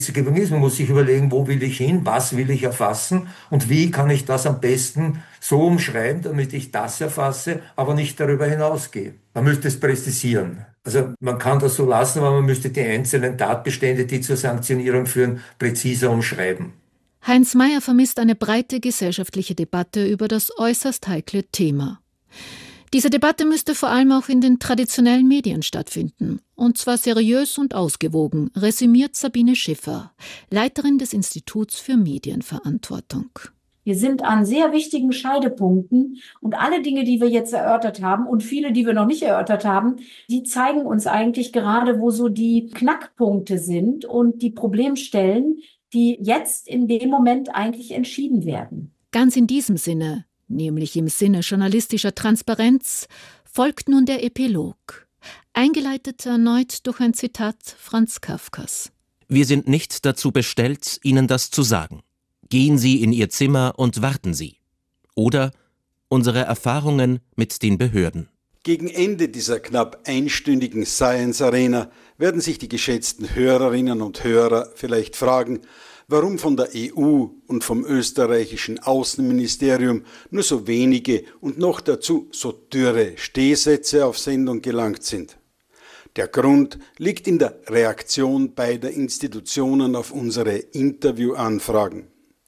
Man muss sich überlegen, wo will ich hin, was will ich erfassen und wie kann ich das am besten so umschreiben, damit ich das erfasse, aber nicht darüber hinausgehe. Man müsste es präzisieren. Also man kann das so lassen, aber man müsste die einzelnen Tatbestände, die zur Sanktionierung führen, präziser umschreiben. Heinz Mayer vermisst eine breite gesellschaftliche Debatte über das äußerst heikle Thema. Diese Debatte müsste vor allem auch in den traditionellen Medien stattfinden. Und zwar seriös und ausgewogen, resümiert Sabine Schiffer, Leiterin des Instituts für Medienverantwortung. Wir sind an sehr wichtigen Scheidepunkten und alle Dinge, die wir jetzt erörtert haben und viele, die wir noch nicht erörtert haben, die zeigen uns eigentlich gerade, wo so die Knackpunkte sind und die Problemstellen, die jetzt in dem Moment eigentlich entschieden werden. Ganz in diesem Sinne, nämlich im Sinne journalistischer Transparenz, folgt nun der Epilog, eingeleitet erneut durch ein Zitat Franz Kafkas. Wir sind nicht dazu bestellt, Ihnen das zu sagen. Gehen Sie in Ihr Zimmer und warten Sie. Oder unsere Erfahrungen mit den Behörden. Gegen Ende dieser knapp einstündigen Science Arena werden sich die geschätzten Hörerinnen und Hörer vielleicht fragen, warum von der EU und vom österreichischen Außenministerium nur so wenige und noch dazu so dürre Stehsätze auf Sendung gelangt sind. Der Grund liegt in der Reaktion beider Institutionen auf unsere Interviewanfragen.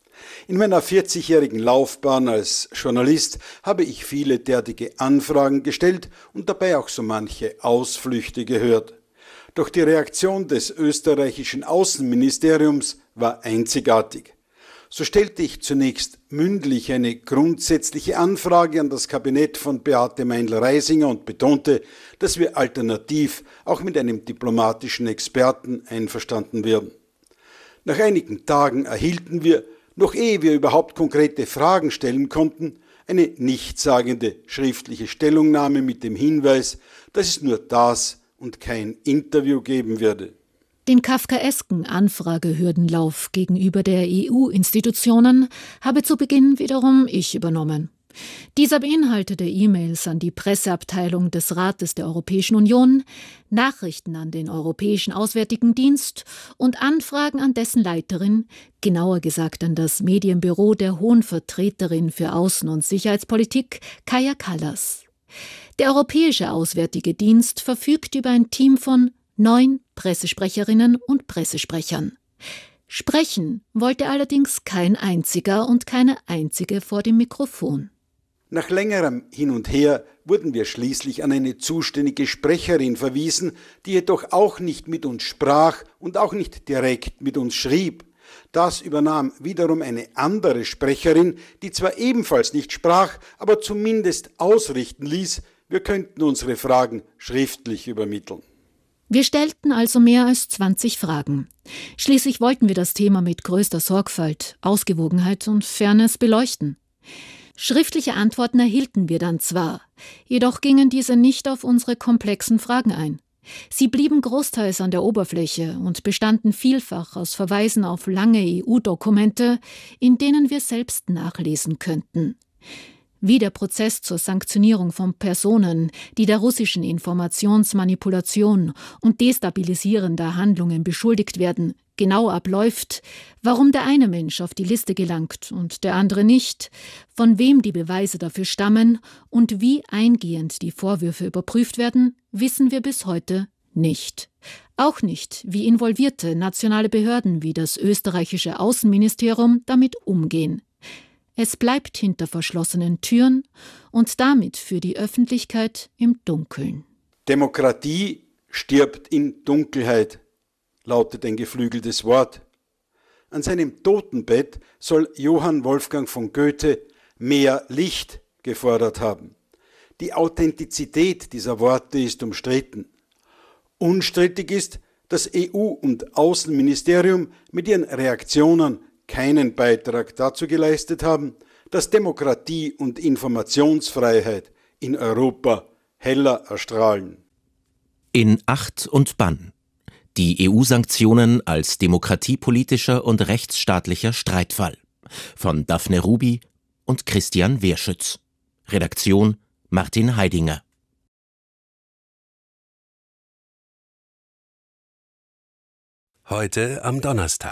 In meiner 40-jährigen Laufbahn als Journalist habe ich viele derartige Anfragen gestellt und dabei auch so manche Ausflüchte gehört. Doch die Reaktion des österreichischen Außenministeriums war einzigartig. So stellte ich zunächst mündlich eine grundsätzliche Anfrage an das Kabinett von Beate Meindl-Reisinger und betonte, dass wir alternativ auch mit einem diplomatischen Experten einverstanden wären. Nach einigen Tagen erhielten wir, noch ehe wir überhaupt konkrete Fragen stellen konnten, eine nichtssagende schriftliche Stellungnahme mit dem Hinweis, dass es nur das und kein Interview geben werde. Den kafkaesken Anfragehürdenlauf gegenüber der EU-Institutionen habe zu Beginn wiederum ich übernommen. Dieser beinhaltete E-Mails an die Presseabteilung des Rates der Europäischen Union, Nachrichten an den Europäischen Auswärtigen Dienst und Anfragen an dessen Leiterin, genauer gesagt an das Medienbüro der Hohen Vertreterin für Außen- und Sicherheitspolitik, Kaja Kallas. Der Europäische Auswärtige Dienst verfügt über ein Team von 9 Pressesprecherinnen und Pressesprechern. Sprechen wollte allerdings kein einziger und keine einzige vor dem Mikrofon. Nach längerem Hin und Her wurden wir schließlich an eine zuständige Sprecherin verwiesen, die jedoch auch nicht mit uns sprach und auch nicht direkt mit uns schrieb. Das übernahm wiederum eine andere Sprecherin, die zwar ebenfalls nicht sprach, aber zumindest ausrichten ließ, wir könnten unsere Fragen schriftlich übermitteln. Wir stellten also mehr als 20 Fragen. Schließlich wollten wir das Thema mit größter Sorgfalt, Ausgewogenheit und Fairness beleuchten. Schriftliche Antworten erhielten wir dann zwar, jedoch gingen diese nicht auf unsere komplexen Fragen ein. Sie blieben großteils an der Oberfläche und bestanden vielfach aus Verweisen auf lange EU-Dokumente, in denen wir selbst nachlesen könnten. Wie der Prozess zur Sanktionierung von Personen, die der russischen Informationsmanipulation und destabilisierender Handlungen beschuldigt werden, genau abläuft, warum der eine Mensch auf die Liste gelangt und der andere nicht, von wem die Beweise dafür stammen und wie eingehend die Vorwürfe überprüft werden, wissen wir bis heute nicht. Auch nicht, wie involvierte nationale Behörden wie das österreichische Außenministerium damit umgehen. Es bleibt hinter verschlossenen Türen und damit für die Öffentlichkeit im Dunkeln. Demokratie stirbt in Dunkelheit, lautet ein geflügeltes Wort. An seinem Totenbett soll Johann Wolfgang von Goethe mehr Licht gefordert haben. Die Authentizität dieser Worte ist umstritten. Unstrittig ist, dass EU- und Außenministerium mit ihren Reaktionen keinen Beitrag dazu geleistet haben, dass Demokratie und Informationsfreiheit in Europa heller erstrahlen. In Acht und Bann. Die EU-Sanktionen als demokratiepolitischer und rechtsstaatlicher Streitfall. Von Daphne Ruby und Christian Wehrschütz. Redaktion Martin Heidinger. Heute am Donnerstag.